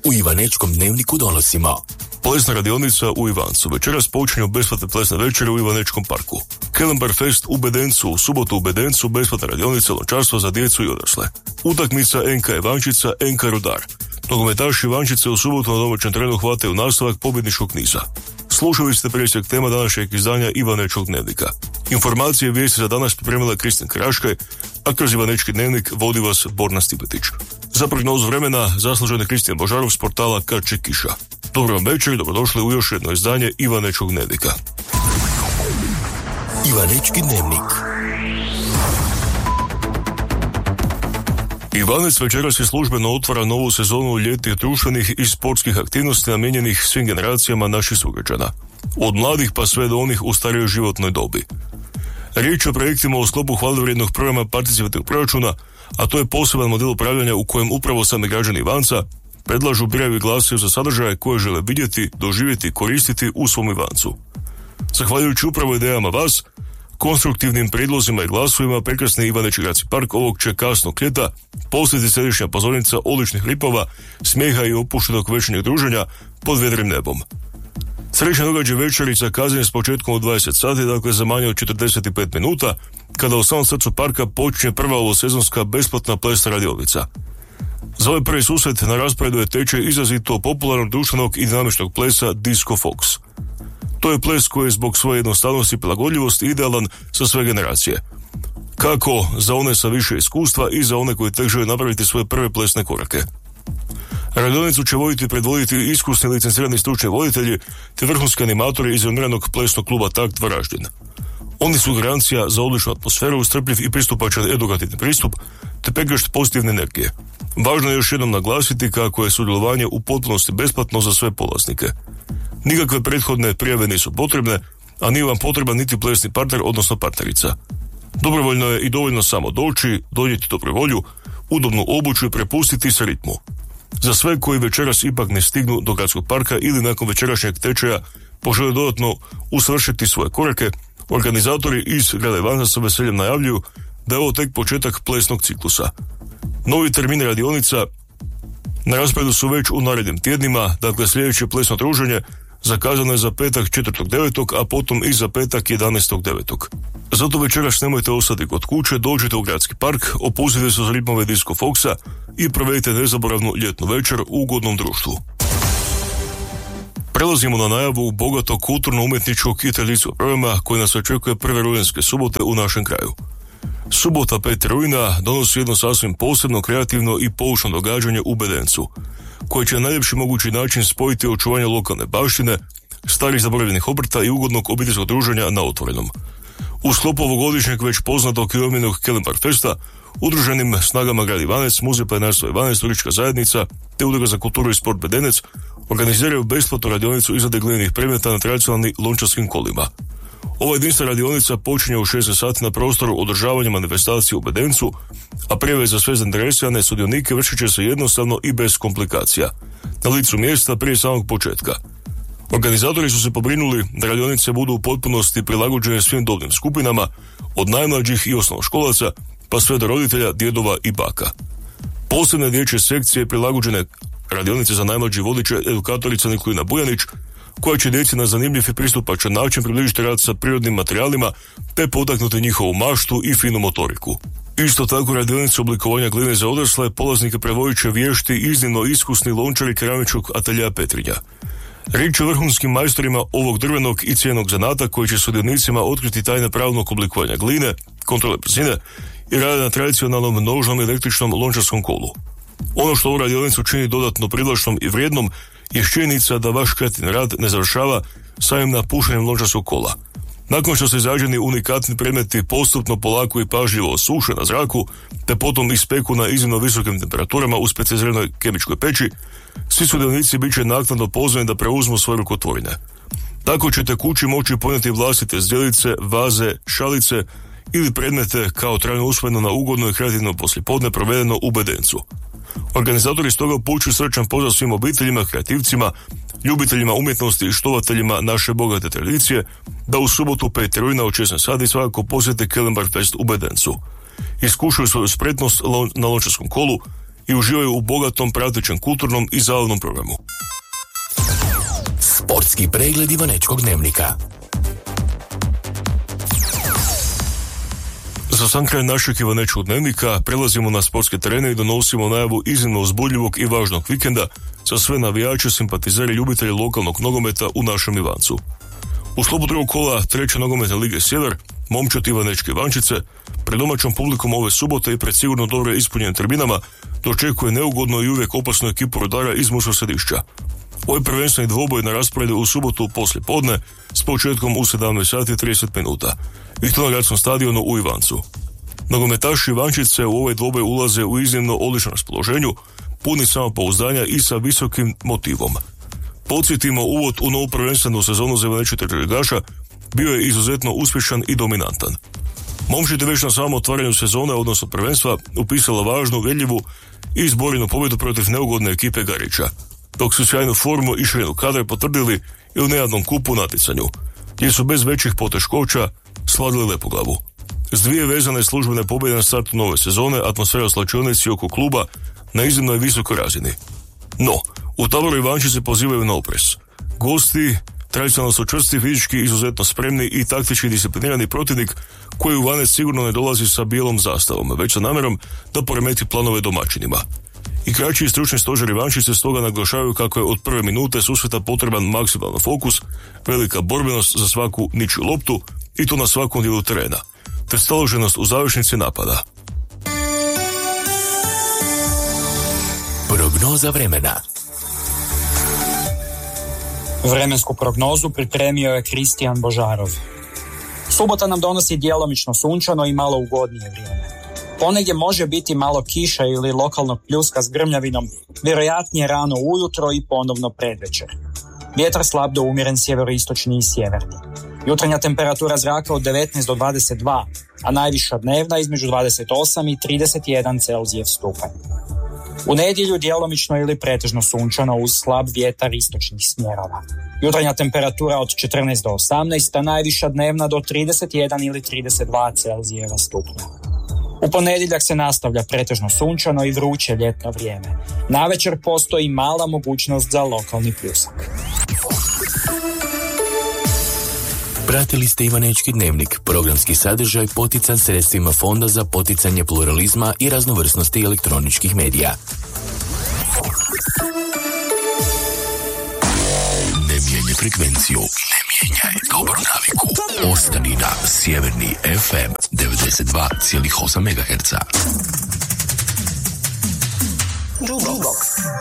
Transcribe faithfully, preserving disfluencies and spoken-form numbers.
U Ivanečkom dnevniku donosimo: plesna radionica u Ivancu. Večeras počinju besplatne plesne večere u Ivanečkom parku. Kelembar Fest u Bedencu, u subotu u Bedencu besplatna radionica lončarstva za djecu i odrasle. Utakmica N K Ivančica, N K Rudar. Nogometaši Ivančice u subotu na domaćem terenu hvataju nastavak pobjedničkog niza. Slušali ste presjek tema današnjeg izdanja Ivanečkog dnevnika. Informacije i vijesti za danas pripremila Kristin Kraškaj, a kroz Ivanečki dnevnik vodi vas Borna Stipetić. Za prognozu vremena zaslužen je Kristijan Božarov s portala Kad će kiša. Dobro vam večer i dobrodošli u još jedno izdanje Ivanečkog dnevnika. Ivanečki dnevnik. Ivanec večeras je službeno otvara novu sezonu ljetnih društvenih i sportskih aktivnosti namijenjenih svim generacijama naših sugrađana, od mladih pa sve do onih u starijoj životnoj dobi. Riječ je o projektima u sklopu hvalevrijednog programa participativnog proračuna, a to je poseban model upravljanja u kojem upravo sami građani Ivanca predlažu, biraju i glasuju za sadržaje koje žele vidjeti, doživjeti, koristiti u svom Ivancu. Zahvaljujući upravo idejama vas, konstruktivnim prijedlozima i glasovima, prekrasni Ivanečki gradski park ovog će kasnog ljeta postati središnja pozornica odličnih lipova, smijeha i opuštenog večernjeg druženja pod vedrim nebom. Središnja događaj večerica kazan je s početkom u dvadeset sati, dakle za manje od četrdeset pet minuta, kada u samom srcu parka počinje prva ovosezonska besplatna plesna radionica. Za ovaj prvi susret na rasporedu je tečaj izrazito popularnog društvenog i dinamičnog plesa Disco Fox. To je ples koji je zbog svoje jednostavnosti i prilagodljivosti idealan za sve generacije. Kako za one sa više iskustva i za one koji tek žele napraviti svoje prve plesne korake. Radionicu će voditi i predvoditi iskusni licencirani stručni voditelji te vrhunski animatori iz renomiranog plesnog kluba Takt Varaždin. Oni su garancija za odličnu atmosferu, strpljiv i pristupačan edukativni pristup te pregršt pozitivne energije. Važno je još jednom naglasiti kako je sudjelovanje u potpunosti besplatno za sve polaznike. Nikakve prethodne prijave nisu potrebne, a nije vam potreban niti plesni partner, odnosno partnerica. Dobrovoljno je i dovoljno samo doći, donijeti dobru volju, udobnu obuću i prepustiti se ritmu. Za sve koji večeras ipak ne stignu do gradskog parka ili nakon večerašnjeg tečaja požele dodatno usavršiti svoje korake, organizatori iz grada Ivanca sa veseljem najavljuju da je ovo tek početak plesnog ciklusa. Novi termini radionica na rasporedu su već u narednim tjednima, dakle sljedeće plesno druženje zakazano je za petak četvrtog devetog, a potom i za petak jedanaestog devetog. Zato večeras nemojte ostati kod kuće, dođite u gradski park, opustite se za ritmove Disco Foxa i provedite nezaboravnu ljetnu večer u ugodnom društvu. Prelazimo na najavu bogatog kulturno-umjetničkog i tradicijskog programa koji nas očekuje prve rujanske subote u našem kraju. Subota peti rujna donosi jedno sasvim posebno, kreativno i poučno događanje u Bedencu, koje će na najljepši mogući način spojiti očuvanje lokalne baštine, starih zaboravljenih obrta i ugodnog obiteljskog druženja na otvorenom. U sklopu ovogodišnjeg već poznatog i omiljenog Kelembar Festa, udruženim snagama grad Ivanec, Muzej planinarstva Ivanec, turistička zajednica te Udruga za kulturu i sport Bedenec organiziraju besplatnu radionicu izrade glinenih predmeta na tradicionalnim lončarskim kolima. Ova jedinstvena radionica počinje u šesnaest sati na prostoru održavanja manifestacije u Bedencu, a prijave za sve zainteresirane sudionike vršit će se jednostavno i bez komplikacija, na licu mjesta prije samog početka. Organizatori su se pobrinuli da radionice budu u potpunosti prilagođene svim dobnim skupinama, od najmlađih i osnovnoškolaca pa sve do roditelja, djedova i baka. Posebne dječje sekcije prilagođene radionice za najmlađi vodiče edukatorica Nikolina Bujanić, koja će djeci na zanimljiv i pristupačan način približiti rad sa prirodnim materijalima te potaknuti njihovu maštu i finu motoriku. Isto tako radionicu oblikovanja gline za odrasle polaznike prevodit će vješti iznimno iskusni lončari keramičkog ateljea Petrinja. Riječ je o vrhunskim majstorima ovog drvenog i cijenog zanata koji će sudionicima otkriti tajne pravilnog oblikovanja gline, kontrole brzine i rade na tradicionalnom nožnom električnom lončarskom kolu. Ono što ovu radionicu čini dodatno privlačnom i vrijednom je činjenica da vaš kreativni rad ne završava samim napuštanjem lončarskog kola. Nakon što se izrađeni unikatni predmeti postupno, polako i pažljivo suše na zraku, te potom ispeku na iznimno visokim temperaturama u specijaliziranoj kemičkoj peći, svi sudionici bit će naknadno pozvani da preuzmu svoje rukotvorine. Tako ćete kući moći ponijeti vlastite zdjelice, vaze, šalice ili predmete kao trajno usvojeno na ugodno i kreativno poslijepodne provedeno u Bedencu. Organizatori stoga upućuju srčan pozdrav svim obiteljima, kreativcima, ljubiteljima umjetnosti i štovateljima naše bogate tradicije da u subotu peti rujna od šesnaest sati svakako posjete Kelembar Fest u Bedencu. Iskušaju svoju spretnost na lončarskom kolu i uživaju u bogatom pratećem kulturnom i zabavnom programu. Sportski pregled Ivanečkog dnevnika. Za sam kraj našeg Ivanečkog dnevnika prelazimo na sportske terene i donosimo najavu iznimno uzbudljivog i važnog vikenda za sve navijače, simpatizere i ljubitelje lokalnog nogometa u našem Ivancu. U sklopu drugog kola treće nogometne lige Sjever, momčad Ivanečke Ivančice, pred domaćom publikom ove subote i pred sigurno dobro ispunjenim tribinama dočekuje neugodno i uvijek opasnu ekipu Rudara iz Murskog Središća. Ovaj prvenstveni dvoboj na rasporedu u subotu poslije podne s početkom u sedamnaest sati i trideset minuta i to na gradskom stadionu u Ivancu. Nogometaši Ivančice u ovaj dvoboj ulaze u iznimno odličnom raspoloženju, puni samopouzdanja i sa visokim motivom. Podsjetimo, uvod u novu prvenstvenu sezonu za Ivanečke Terčeligaša bio je izuzetno uspješan i dominantan. Momčad je već na samom otvaranju sezone, odnosno prvenstva, upisala važnu, veljivu i izborenu pobjedu protiv neugodne ekipe Garića, dok su sjajnu formu i širinu kadra potvrdili i u nejadnom kupu natjecanju, gdje su bez većih poteškoća slavili Lepoglavu. S dvije vezane službene pobjede na startu nove sezone, atmosfera u slačionici oko kluba na iznimnoj visokoj razini. No, u taboru Ivančice pozivaju na oprez. Gosti tradicionalno su čvrsti, fizički izuzetno spremni i taktički disciplinirani protivnik koji u Ivanec sigurno ne dolazi sa bijelom zastavom, već sa namjerom da poremeti planove domaćinima. Igrači i stručni stožer Ivančice stoga naglašavaju kako je od prve minute susreta potreban maksimalan fokus, velika borbenost za svaku ničiju loptu i to na svakom dijelu terena, te staloženost u završnici napada. Prognoza vremena. Vremensku prognozu pripremio je Kristijan Božarov. Subota nam donosi djelomično sunčano i malo ugodnije vrijeme. Ponegdje može biti malo kiša ili lokalnog pljuska s grmljavinom, vjerojatnije rano ujutro i ponovno predvečer. Vjetar slab do umjeren sjeveroistočni i sjeverni. Jutarnja temperatura zraka od devetnaest do dvadeset dva, a najviša dnevna između dvadeset osam i trideset jedan Celzijev stupanj. U nedjelju djelomično ili pretežno sunčano uz slab vjetar istočnih smjerova. Jutarnja temperatura od četrnaest do osamnaest, a najviša dnevna do trideset jedan ili trideset dva Celzijeva stupnja. U ponedjeljak se nastavlja pretežno sunčano i vruće ljetno vrijeme. Navečer postoji mala mogućnost za lokalni pljusak. Pratili ste Ivanečki dnevnik, programski sadržaj potican sredstvima Fonda za poticanje pluralizma i raznovrsnosti elektroničkih medija. Ne mijenjaj frekvenciju, ne mijenjaj dobru naviku. Ostani na Sjeverni F M devedeset dva zarez osam megaherca. Jukebox.